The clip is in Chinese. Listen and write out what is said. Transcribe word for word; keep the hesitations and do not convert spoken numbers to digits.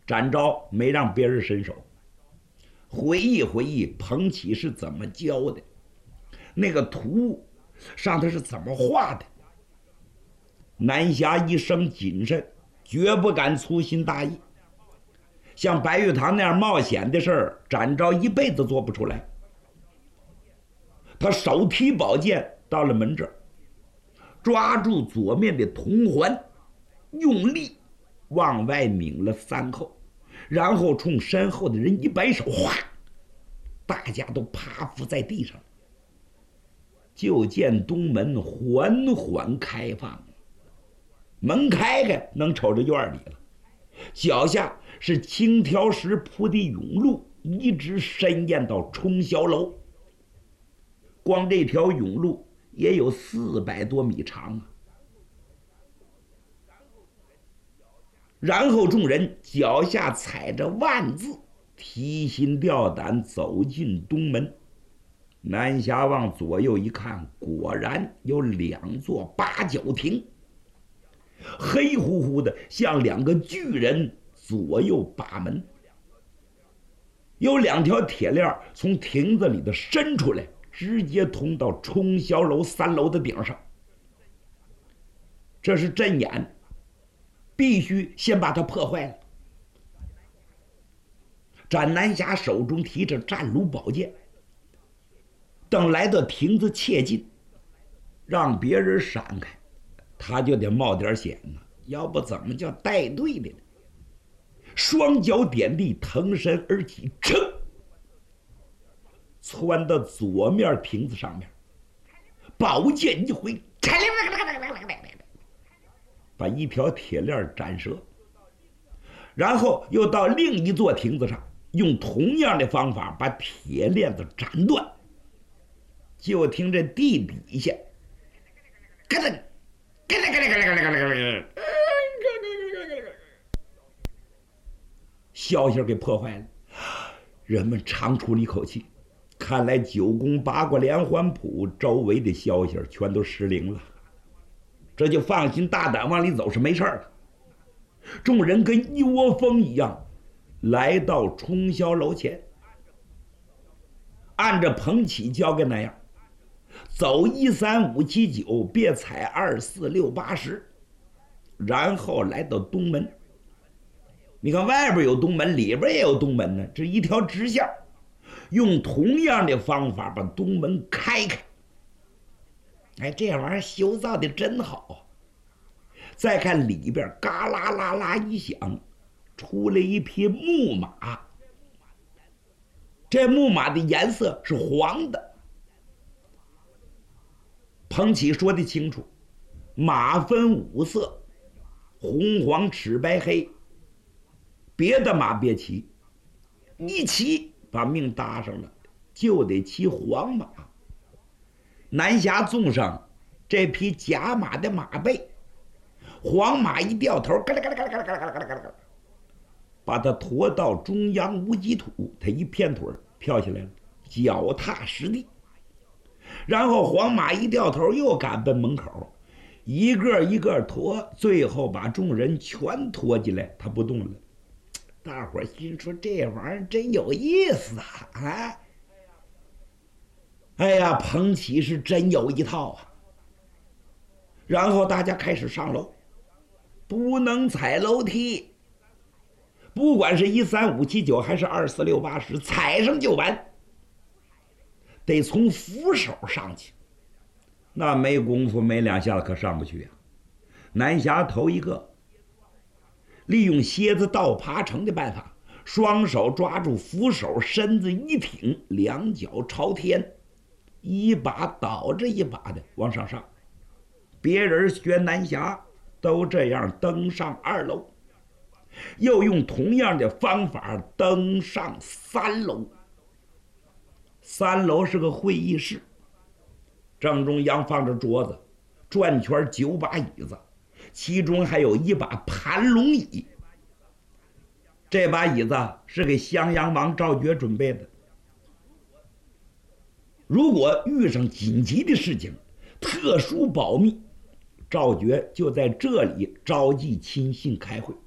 展昭没让别人伸手，回忆回忆彭启是怎么教的，那个图上头是怎么画的。南侠一生谨慎，绝不敢粗心大意。像白玉堂那样冒险的事儿，展昭一辈子做不出来。他手提宝剑到了门这儿，抓住左面的铜环，用力往外拧了三后，然后冲身后的人一摆手，哗，大家都趴伏在地上。就见东门缓缓开放，门开开能瞅着院里了，脚下是青条石铺的甬路，一直伸延到冲霄楼。光这条甬路也有四百多米长啊。然后众人脚下踩着万字，提心吊胆走进东门。南侠往左右一看，果然有两座八角亭，黑乎乎的，像两个巨人左右把门。有两条铁链从亭子里的伸出来，直接通到冲霄楼三楼的顶上。这是阵眼，必须先把它破坏了。展南侠手中提着战卢宝剑，等来到亭子切近，让别人闪开，他就得冒点险呢，要不怎么叫带队的呢？双脚点地，腾身而起，噌，窜到左面亭子上面，宝剑一挥，把一条铁链斩折，然后又到另一座亭子上，用同样的方法把铁链子斩断。就听这地底下咯噔咯噔咯噔咯噔咯噔咯噔，消息给破坏了。人们长出了一口气，看来九宫八卦连环谱周围的消息全都失灵了，这就放心大胆往里走，是没事了。众人跟一窝蜂一样来到冲霄楼前，按着彭启教给那样，走一三五七九，别踩二四六八十，然后来到东门。你看外边有东门，里边也有东门呢，这一条直线，用同样的方法把东门开开。哎，这玩意儿修造的真好。再看里边，嘎啦啦啦一响，出来一匹木马。这木马的颜色是黄的。彭启说的清楚，马分五色，红黄赤白黑，别的马别骑，一骑把命搭上了，就得骑黄马。南侠纵上这匹假马的马背，黄马一掉头，嘎啦嘎啦嘎啦嘎啦嘎啦嘎啦嘎啦嘎啦，把他驮到中央无极土，他一片腿跳下来了，脚踏实地。然后黄马一掉头又赶奔门口，一个一个驮，最后把众人全驮进来，他不动了。大伙心说这玩意儿真有意思啊！啊，哎呀，彭启是真有一套啊。然后大家开始上楼，不能踩楼梯，不管是一三五七九还是二四六八十，踩上就完，得从扶手上去。那没功夫，没两下子可上不去呀、啊。南侠头一个利用蝎子倒爬成的办法，双手抓住扶手，身子一挺，两脚朝天，一把倒着一把的往上上。别人学南侠都这样登上二楼，又用同样的方法登上三楼。三楼是个会议室，正中央放着桌子，转圈九把椅子，其中还有一把盘龙椅。这把椅子是给襄阳王赵觉准备的，如果遇上紧急的事情，特殊保密，赵觉就在这里召集亲信开会。